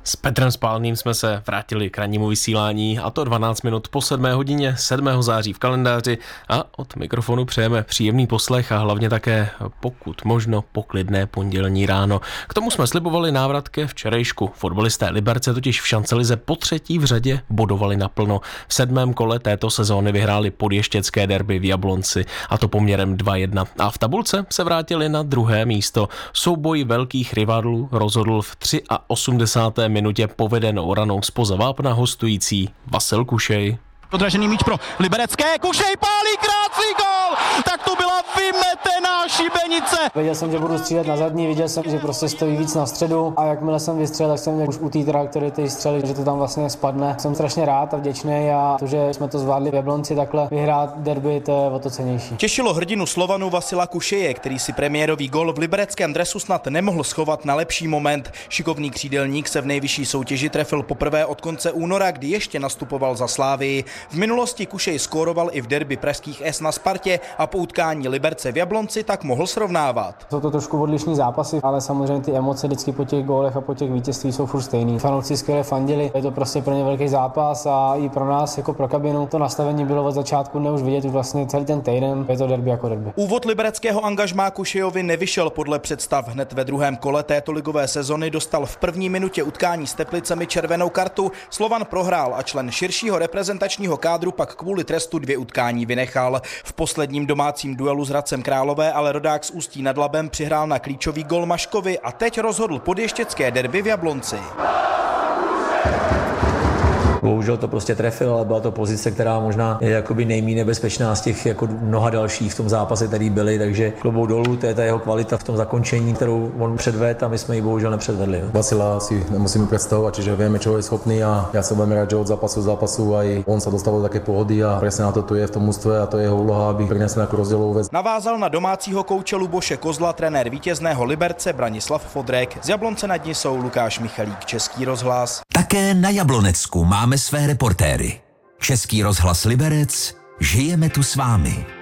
S Petrem Spálným jsme se vrátili k rannímu vysílání, a to 12 minut po 7 hodině 7. září v kalendáři, a od mikrofonu přejeme příjemný poslech a hlavně také pokud možno poklidné pondělní ráno. K tomu jsme slibovali návrat ke včerejšku. Fotbalisté Liberce totiž v šancelize po třetí v řadě bodovali naplno. V 7. kole této sezóny vyhráli podještěcké derby v Jablonci, a to poměrem 2-1. A v tabulce se vrátili na druhé místo. Souboj velkých rivalů rozhodl v 83. minutě povedenou ranou zpoza vápna hostující Vasil Kušej. Odražený míč pro liberecké, Kušej pálí, krásný gól! Tak to byla vymetená šibenice. Věděl jsem, že budu střílet na zadní, viděl jsem, že prostě stojí víc na středu, a jakmile jsem vystřelil, tak jsem měl už u té trajektorie ty střely, že to tam vlastně spadne. Jsem strašně rád a vděčný, a to, že jsme to zvládli v Jablonci takhle vyhrát derby, to je o to cennější. Těšilo hrdinu Slovanu Vasila Kušeje, který si premiérový gól v libereckém dresu snad nemohl schovat na lepší moment. Šikovný křídelník se v nejvyšší soutěži trefil poprvé od konce února, kdy ještě nastupoval za Slávii. V minulosti Kušej skóroval i v derby pražských S na Spartě a po utkání Liberce v Jablonci tak mohl srovnávat. Jsou to trošku odlišní zápasy, ale samozřejmě ty emoce vždycky po těch gólech a po těch vítězství jsou furt stejný. Fanoušci skvěle fandili, je to prostě pro ně velký zápas, a i pro nás jako pro kabinu to nastavení bylo od začátku už vidět už vlastně celý ten týden, je to derby jako derby. Úvod libereckého angažmá Kušejovi nevyšel podle představ. Hned ve druhém kole této ligové sezony dostal v první minutě utkání s Teplicemi červenou kartu. Slovan prohrál a člen širšího reprezentačního kádru pak kvůli trestu 2 utkání vynechal. V posledním domácím duelu s Hradcem Králové ale rodák z Ústí nad Labem přihrál na klíčový gól Maškovi a teď rozhodl podještěcké derby v Jablonci. Bohužel to prostě trefil, ale byla to pozice, která možná je jakoby nejméně nebezpečná z těch jako mnoha dalších v tom zápase, který byly, takže klobouk dolů, to je ta jeho kvalita v tom zakončení, kterou on předvedl, a my jsme ji bohužel nepředvedli. Vasila si nemusíme predstavovať, čiže vieme, čo je schopný, a ja sa budem rád, že od zápasu do zápasu aj on sa dostal do také pohody, a presne na to tu je v tom mužstve, a to je jeho úloha, aby prinesl nejakú rozdielovú vec. Navázal na domácího kouče Luboše Kozla trenér vítězného Liberce Branislav Fodrek. Z Jablonce nad ní jsou Lukáš Michalík, Český rozhlas. Také na Jablonecku máme své reportéry. Český rozhlas Liberec, žijeme tu s vámi.